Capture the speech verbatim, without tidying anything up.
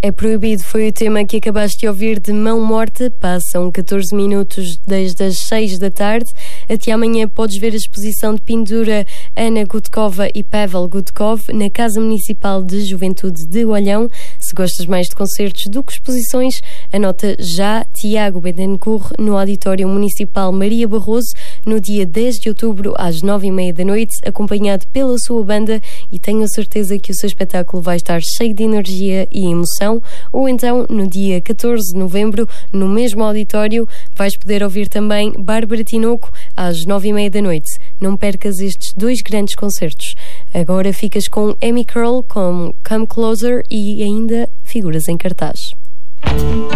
É Proibido foi o tema que acabaste de ouvir de Mão Morta. Passam catorze minutos desde as seis da tarde. Até amanhã podes ver a exposição de pintura Ana Gutkova e Pavel Gutkov na Casa Municipal de Juventude de Olhão. Se gostas mais de concertos do que exposições, anota já Tiago Betancourt no Auditório Municipal Maria Barroso no dia dez de outubro às nove e meia da noite, acompanhado pela sua banda, e tenho a certeza que o seu espetáculo vai estar cheio de energia e emoção. Ou então, no dia catorze de novembro, no mesmo auditório, vais poder ouvir também Bárbara Tinoco às nove e meia da noite. Não percas estes dois grandes concertos. Agora ficas com Amy Curl com Come Closer e ainda figuras em cartaz.